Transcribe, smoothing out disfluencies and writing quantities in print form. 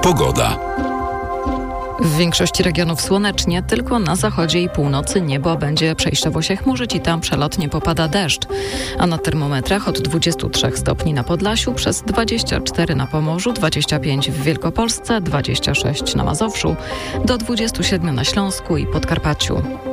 Pogoda. W większości regionów słonecznie, tylko na zachodzie i północy niebo będzie przejściowo się chmurzyć i tam przelotnie popada deszcz. A na termometrach od 23 stopni na Podlasiu, przez 24 na Pomorzu, 25 w Wielkopolsce, 26 na Mazowszu, do 27 na Śląsku i Podkarpaciu.